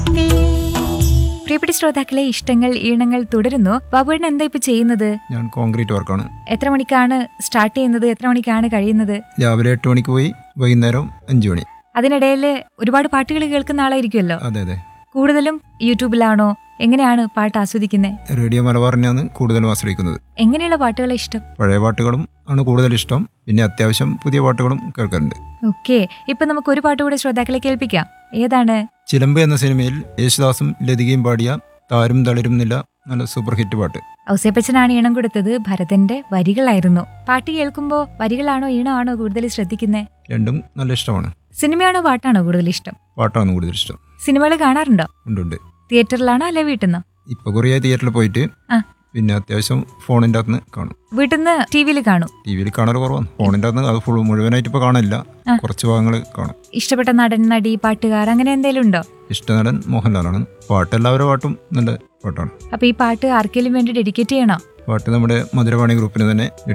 പ്രിയപ്പെട്ട ശ്രോതാക്കളെ, ഇഷ്ടങ്ങൾ ഈണങ്ങൾ തുടരുന്നു. ബാബുവേട്ടൻ എന്താ ഇപ്പൊ ചെയ്യുന്നത്? ഞാൻ കോൺക്രീറ്റ് വർക്കാണ്. എത്ര മണിക്കാണ് സ്റ്റാർട്ട് ചെയ്യുന്നത്? എത്ര മണിക്കാണ് കഴിയുന്നത്? രാവിലെ 8 മണിക്ക് പോയി വൈകുന്നേരം 5 മണി. അതിനിടയിൽ ഒരുപാട് പാട്ടുകൾ കേൾക്കുന്ന ആളായിരിക്കുമല്ലോ. അതെ അതെ. കൂടുതലും യൂട്യൂബിലാണോ? എങ്ങനെയാണ് പാട്ട് ആസ്വദിക്കുന്നത്? റേഡിയോ മലബാറിനെയാണ് കൂടുതലും ആശ്രയിക്കുന്നത്. എങ്ങനെയുള്ള പാട്ടുകളെ ഇഷ്ടം? പഴയ പാട്ടുകളും ആണ് കൂടുതൽ ഇഷ്ടം. പിന്നെ അത്യാവശ്യം പുതിയ പാട്ടുകളും കേൾക്കാറുണ്ട്. ഓക്കെ, ഇപ്പൊ നമുക്ക് ഒരു പാട്ട് കൂടെ ശ്രോതാക്കളെ കേൾപ്പിക്കാം. ഏതാണ്? ചിലമ്പ് എന്ന സിനിമയിൽ യേശുദാസും ലതികയും പാടിയ താരും തളിരും നില, നല്ല സൂപ്പർ ഹിറ്റ് പാട്ട്. ഔസേപ്പച്ചനാണ് ഈണം കൊടുത്തത്. ഭരതന്റെ വരികളായിരുന്നു. പാട്ട് കേൾക്കുമ്പോ വരികളാണോ ഈണമാണോ കൂടുതൽ ശ്രദ്ധിക്കുന്നത്? രണ്ടും നല്ല ഇഷ്ടമാണ്. സിനിമയാണോ പാട്ടാണോ കൂടുതൽ ഇഷ്ടം? പാട്ടാണ് കൂടുതൽ ഇഷ്ടം. സിനിമകൾ കാണാറുണ്ടോ? ഉണ്ട്. തിയേറ്ററിലാണോ അല്ലെ വീട്ടിൽ നിന്നോ? ഇപ്പൊ കുറേ തിയേറ്ററിൽ പോയിട്ട് പിന്നെ അത്യാവശ്യം ഫോണിൻ്റെ അകത്ത് കാണും. വീട്ടിൽ നിന്ന് ടി-വിയിൽ കാണും? ടി-വിയിൽ കാണൽ കുറവാണ്. ഫോണിൻ്റെ അകത്ത് അത് ഫുൾ മുഴുവനായിട്ട് ഇപ്പൊ കാണില്ല, കുറച്ച് ഭാഗങ്ങൾ കാണും. ഇഷ്ടപ്പെട്ട നടൻ, നടി, പാട്ടുകാർ അങ്ങനെ എന്തെങ്കിലും ഉണ്ടോ? ഇഷ്ടനടൻ മോഹൻലാലാണ്. പാട്ട് എല്ലാവരുടെ പാട്ടും നല്ല പാട്ടാണ്. അപ്പൊ ഈ പാട്ട് ആർക്കെങ്കിലും വേണ്ടി ഡെഡിക്കേറ്റ് ചെയ്യണോ? പാട്ട് നമ്മുടെ മധുരവാണി ഗ്രൂപ്പിന് തന്നെ